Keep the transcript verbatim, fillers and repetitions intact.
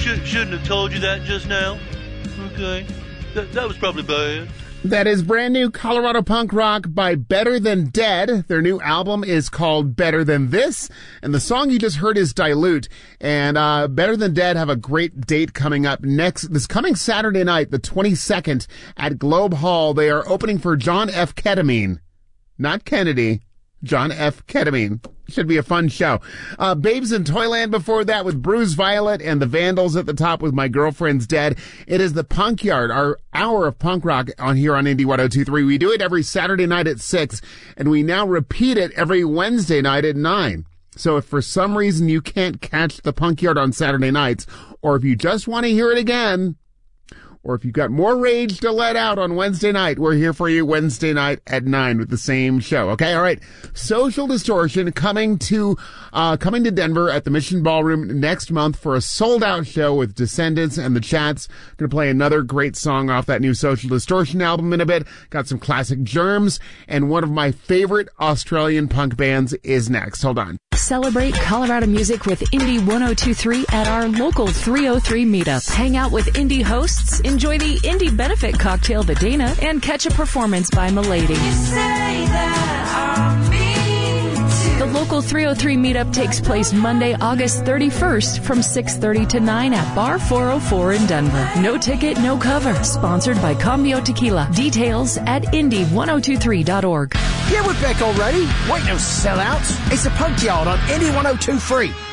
should, shouldn't have told you that just now. Okay. That, that was probably bad. That is brand new Colorado punk rock by Better Than Dead. Their new album is called Better Than This, and the song you just heard is Dilute. And uh Better Than Dead have a great date coming up next, this coming Saturday night, the twenty-second, at Globe Hall. They are opening for John F. Ketamine. Not Kennedy. John F. Ketamine. Should be a fun show. Uh, Babes in Toyland before that with Bruise Violet, and the Vandals at the top with My Girlfriend's Dead. It is the Punk Yard, our hour of punk rock on here on Indie one oh two point three. We do it every Saturday night at six, and we now repeat it every Wednesday night at nine. So if for some reason you can't catch the Punk Yard on Saturday nights, or if you just want to hear it again, or if you've got more rage to let out on Wednesday night, we're here for you Wednesday night at nine with the same show. Okay, all right. Social Distortion coming to uh coming to Denver at the Mission Ballroom next month for a sold-out show with Descendants and the Chats. Going to play another great song off that new Social Distortion album in a bit. Got some classic Germs, and one of my favorite Australian punk bands is next. Hold on. Celebrate Colorado music with Indie one oh two point three at our local three oh three meetup. Hang out with indie hosts, enjoy the Indie Benefit Cocktail the Dana, and catch a performance by Milady. You say that I'm mean to. The local three oh three meetup takes place Monday, August thirty-first from six thirty to nine at Bar four oh four in Denver. No ticket, no cover. Sponsored by Cambio Tequila. Details at indie one oh two three dot org. Yeah, we're back already. Wait, no sellouts. It's a Punk Yard on Indie one oh two point three.